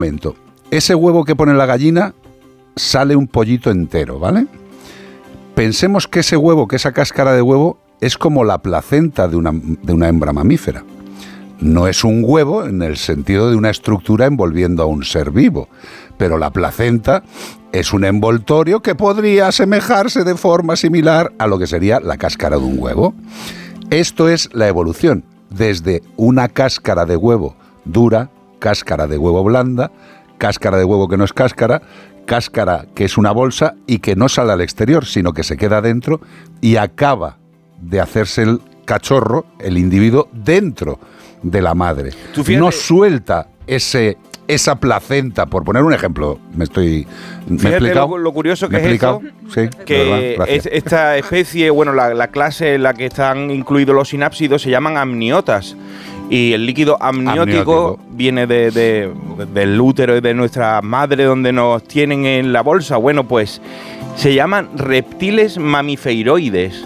Ese huevo que pone la gallina sale un pollito entero, ¿vale? Pensemos que ese huevo, que esa cáscara de huevo, es como la placenta de una hembra mamífera. No es un huevo en el sentido de una estructura envolviendo a un ser vivo, pero la placenta es un envoltorio que podría asemejarse de forma similar a lo que sería la cáscara de un huevo. Esto es la evolución, desde una cáscara de huevo dura, cáscara de huevo blanda, cáscara de huevo que no es cáscara, cáscara que es una bolsa y que no sale al exterior, sino que se queda dentro y acaba de hacerse el cachorro, el individuo, dentro de la madre. No suelta esa placenta, por poner un ejemplo. ¿Me he explicado? Lo curioso que es esto, sí, que es esta especie, bueno, la clase en la que están incluidos los sinápsidos se llaman amniotas. Y el líquido amniótico viene del útero y de nuestra madre, donde nos tienen en la bolsa. Bueno, pues se llaman reptiles mamiferoides.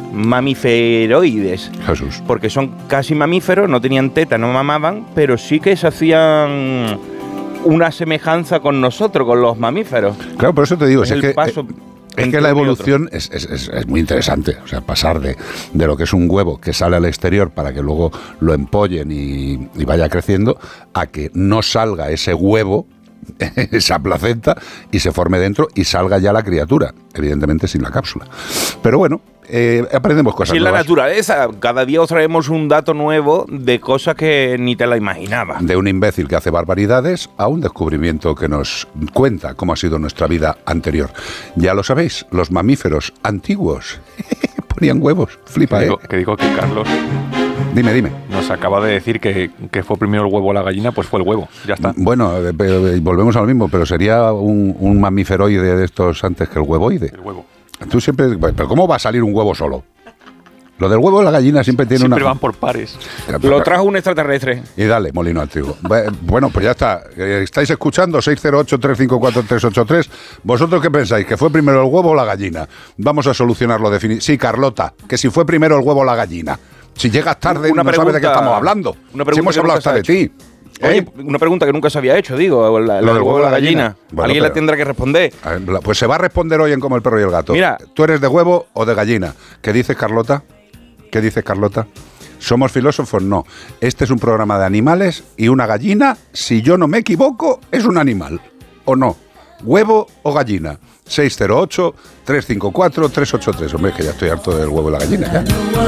Jesús. Porque son casi mamíferos, no tenían teta, no mamaban, pero sí que se hacían una semejanza con nosotros, con los mamíferos. Claro, por eso te digo, es que la evolución es muy interesante. O sea, pasar de lo que es un huevo que sale al exterior para que luego lo empollen y vaya creciendo, a que no salga ese huevo, esa placenta, y se forme dentro y salga ya la criatura, evidentemente sin la cápsula. Pero bueno, aprendemos cosas nuevas. En la naturaleza, cada día os traemos un dato nuevo de cosas que ni te la imaginabas. De un imbécil que hace barbaridades a un descubrimiento que nos cuenta cómo ha sido nuestra vida anterior. Ya lo sabéis, los mamíferos antiguos ponían huevos. Flipa, que digo que Carlos... Dime. Nos acaba de decir que fue primero el huevo o la gallina, pues fue el huevo, ya está. Bueno, volvemos a lo mismo, pero sería un mamíferoide de estos antes que el huevoide. El huevo. Tú siempre... ¿Pero cómo va a salir un huevo solo? Lo del huevo de la gallina siempre tiene Siempre van por pares. Lo trajo un extraterrestre. Y dale, molino al trigo. Bueno, pues ya está. ¿Estáis escuchando? 608-354-383. ¿Vosotros qué pensáis? ¿Que fue primero el huevo o la gallina? Vamos a solucionarlo definitivamente. Sí, Carlota, que si fue primero el huevo o la gallina. Si llegas tarde, no sabes de qué estamos hablando. Si hemos hablado hasta de ti. Oye, una pregunta que nunca se había hecho, digo, lo del huevo de la gallina. Bueno, alguien la tendrá que responder. Pues se va a responder hoy en Como el perro y el gato. Mira, ¿tú eres de huevo o de gallina? ¿Qué dices, Carlota? ¿Somos filósofos? No. Este es un programa de animales y una gallina, si yo no me equivoco, es un animal. ¿O no? ¿Huevo o gallina? 608-354-383. Hombre, que ya estoy harto del huevo y la gallina, ya.